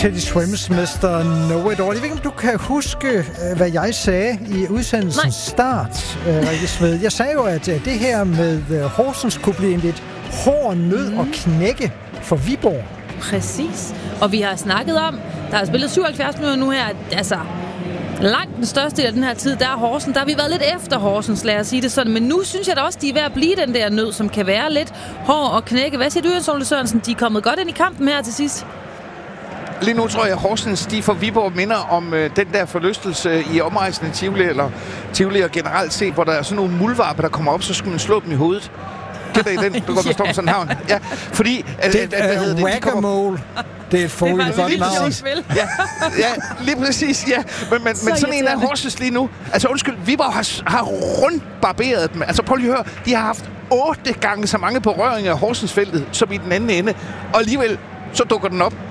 Teddy Swims, Mr. Know It All. Jeg ved ikke, om du kan huske, hvad jeg sagde i udsendelsens start, Rikke Sved. Jeg sagde jo, at det her med Horsens kunne blive en lidt hård nød og knække for Viborg. Præcis. Og vi har snakket om, der er spillet 77 minutter nu her, altså langt den største del af den her tid, der er Horsens. Der har vi været lidt efter Horsens, lad os sige det sådan. Men nu synes jeg da også, de er ved at blive den der nød, som kan være lidt hård og knække. Hvad siger du, Jens Ole Sørensen? De er kommet godt ind i kampen her til sidst. Lige nu tror jeg, at Horsens, de for Viborg minder om den der forlystelse i omrejsende Tivoli, eller Tivoli og generelt set, hvor der er sådan nogle muldvarpe, der kommer op, så skal man slå dem i hovedet. Det er i den, du går med storm sådan havn. Ja, fordi... Det er whack-a-mole. Det er et forholdt godt navn. Ja, lige præcis, ja. Men sådan en af Horsens lige nu. Altså undskyld, Viborg har rundbarberet dem. Altså prøv lige at høre, de har haft 8 gange så mange berøringer af Horsensfeltet, som i den anden ende. Og alligevel, så dukker den op.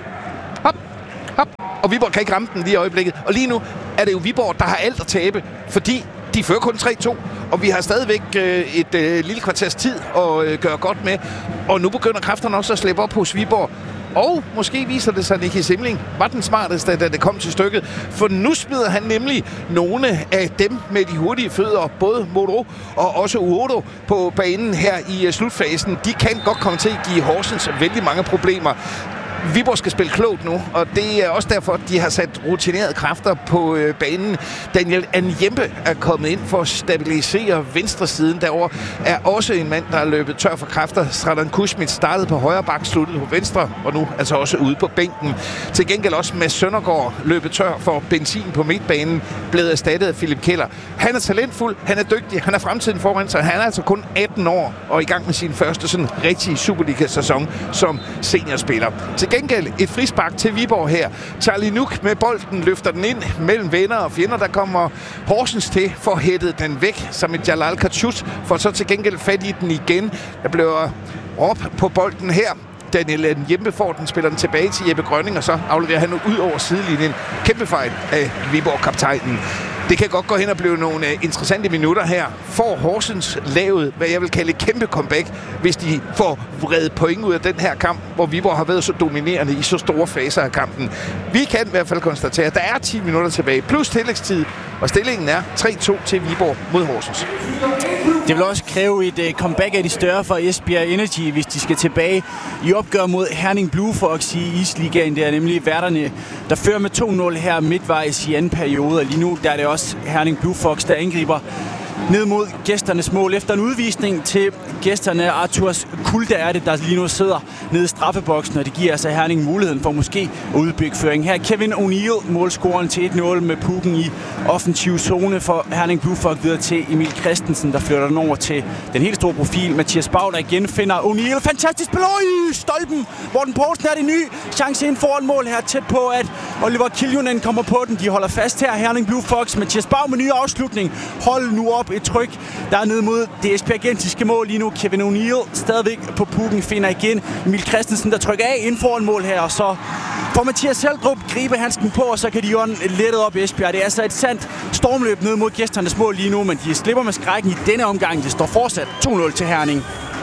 Hop. Og Viborg kan ikke ramme den lige i øjeblikket. Og lige nu er det jo Viborg, der har alt at tabe, fordi de fører kun 3-2. Og vi har stadigvæk et lille kvarters tid at gøre godt med. Og nu begynder kræfterne også at slippe op hos Viborg. Og måske viser det sig, at Nicky Simling var den smarteste, da det kom til stykket. For nu smider han nemlig nogle af dem med de hurtige fødder, både Modro og også Uodo, på banen her i slutfasen. De kan godt komme til at give Horsens vældig mange problemer. Viborg skal spille klogt nu, og det er også derfor, at de har sat rutinerede kræfter på banen. Daniel Njembe er kommet ind for at stabilisere venstre siden. Derovre er også en mand, der er løbet tør for kræfter. Stradan Kuschmidt startede på højre bak, sluttede på venstre, og nu altså også ude på bænken. Til gengæld også med Søndergaard løbet tør for benzin på midtbanen, blevet erstattet af Philip Keller. Han er talentfuld, han er dygtig, han er fremtiden foran sig. Han er altså kun 18 år og i gang med sin første sådan rigtige Superliga-sæson som seniorspiller. Til gengæld et frispark til Viborg her. Charlie Nuk med bolden løfter den ind mellem venner og fjender. Der kommer Horsens til for at hætte den væk som et Jalal Kachut, for så til gengæld fat i den igen. Der bliver op på bolden her. Daniel Njembe får den, spiller den tilbage til Jeppe Grønning, og så afleverer han ud over sidelinjen. Kæmpe fejl af Viborg-kaptajnen. Det kan godt gå hen og blive nogle interessante minutter her. Får Horsens lavet, hvad jeg vil kalde et kæmpe comeback, hvis de får vredet point ud af den her kamp, hvor Viborg har været så dominerende i så store faser af kampen. Vi kan i hvert fald konstatere, at der er 10 minutter tilbage, plus tillægstid, og stillingen er 3-2 til Viborg mod Horsens. Det vil også kræve et comeback af de større for Esbjerg Energy, hvis de skal tilbage i opgør mod Herning Blue Fox i Isligaen. Det er nemlig værterne, der fører med 2-0 her midtvejs i anden periode. Og lige nu der er det også Herning Blue Fox, der angriber ned mod gæsternes mål efter en udvisning til gæsterne. Arthurs Kulda er det, der lige nu sidder nede i straffeboksen, og det giver altså Herning muligheden for måske at udbygge føring. Her Kevin O'Neill, målscoren til 1-0 med pucken i offensiv zone for Herning Blue Fox, videre til Emil Christensen, der flytter den over til den helt store profil. Mathias Bau, der igen finder O'Neill. Fantastisk spil i stolpen. Morten Poulsen er det ny chance ind foran mål her, tæt på at Oliver Kiljunen kommer på den. De holder fast her, Herning Blue Fox. Mathias Bau med ny afslutning. Hold nu op et tryk, der er ned mod det esbjergensiske mål lige nu. Kevin O'Neill stadigvæk på pucken, finder igen Emil Christensen, der trykker af ind foran mål her, og så får Mathias Heldrup gribe handsken på, og så kan de ånde lettet op Esbjerg. Det er altså et sandt stormløb ned mod gæsternes mål lige nu, men de slipper med skrækken i denne omgang. Det står fortsat 2-0 til Herning.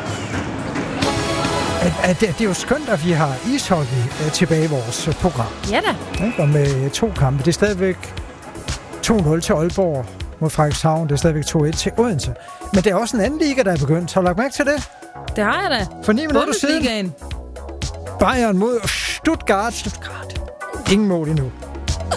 Det er jo skønt, at vi har ishockey tilbage i vores program. Ja da. Og med 2 kampe. Det er stadigvæk 2-0 til Aalborg mod Frederikshavn. Det er stadigvæk 2-1 til Odense. Men det er også en anden liga, der er begyndt. Har du lagt mærke til det? Det har jeg da. For 9 minutter siden. Bayern mod Stuttgart. Ingen mål endnu.